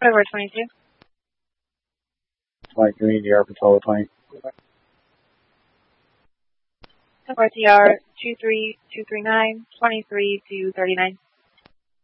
Over 22. Mike Green, DR Patrol 20. RTR 23239, 23 to 39.